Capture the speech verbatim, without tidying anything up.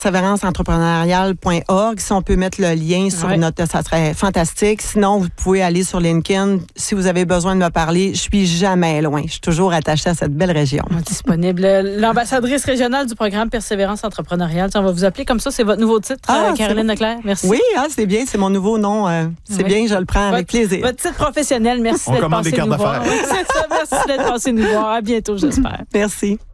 persévérance entrepreneuriale point org. Si on peut mettre le lien sur ouais. notre, ça serait fantastique. Sinon, vous pouvez aller sur LinkedIn. Si vous avez besoin de me parler, je suis jamais loin. Je suis toujours attachée à cette belle région. Disponible. L'ambassadrice régionale du programme Persévérance entrepreneuriale. On va vous appeler comme ça. C'est votre nouveau titre, ah, Caroline Leclerc. Merci. Oui, ah, c'est bien. C'est mon nouveau nom. Euh, c'est oui. bien, je le prends avec votre, plaisir. Votre titre professionnel. Merci d'être passé nous voir. Oui, c'est ça. Merci d'être passé nous voir. À bientôt, j'espère. Merci.